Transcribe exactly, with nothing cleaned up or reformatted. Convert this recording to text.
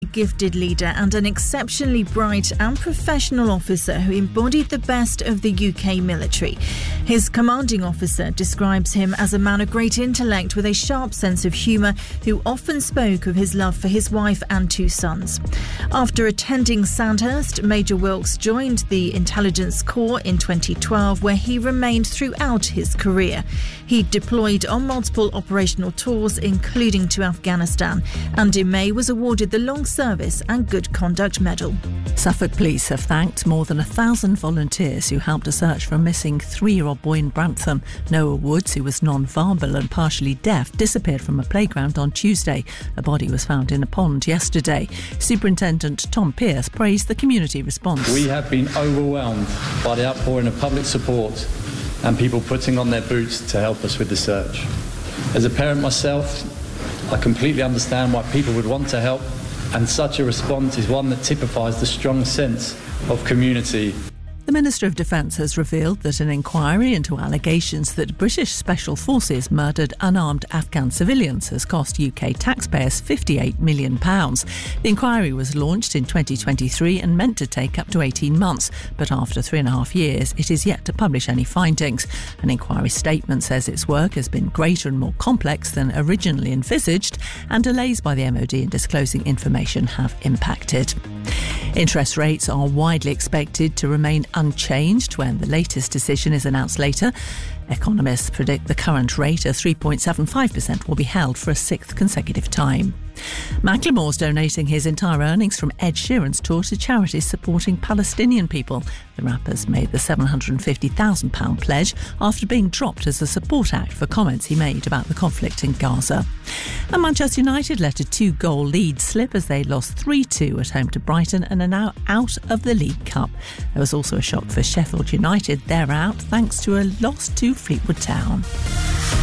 gifted leader and an exceptionally bright and professional officer who embodied the best of the U K military. His commanding officer describes him as a man of great intellect with a sharp sense of humour who often spoke of his love for his wife and two sons. After attending Sandhurst, Major Wilkes joined the Intelligence Corps in twenty twelve, where he remained throughout his career. He deployed on multiple operational tours, including to Afghanistan, and in May was awarded the Long Service and Good Conduct Medal. Suffolk Police have thanked more than a thousand volunteers who helped to search for a missing three-year-old boy in Grantham. Noah Woods, who was non-verbal and partially deaf, disappeared from a playground on Tuesday. A body was found in a pond yesterday. Superintendent Tom Pearce praised the community response. We have been overwhelmed by the outpouring of public support and people putting on their boots to help us with the search. As a parent myself, I completely understand why people would want to help, and such a response is one that typifies the strong sense of community. The Minister of Defence has revealed that an inquiry into allegations that British Special Forces murdered unarmed Afghan civilians has cost U K taxpayers fifty-eight million pounds. The inquiry was launched in twenty twenty-three and meant to take up to eighteen months, but after three and a half years, it is yet to publish any findings. An inquiry statement says its work has been greater and more complex than originally envisaged, and delays by the M O D in disclosing information have impacted. Interest rates are widely expected to remain unchanged when the latest decision is announced later. Economists predict the current rate of three point seven five percent will be held for a sixth consecutive time. Macklemore's donating his entire earnings from Ed Sheeran's tour to charities supporting Palestinian people. The rapper's made the seven hundred fifty thousand pounds pledge after being dropped as a support act for comments he made about the conflict in Gaza. And Manchester United let a two-goal lead slip as they lost three two at home to Brighton and are now out of the League Cup. There was also a shock for Sheffield United. They're out thanks to a loss to Fleetwood Town.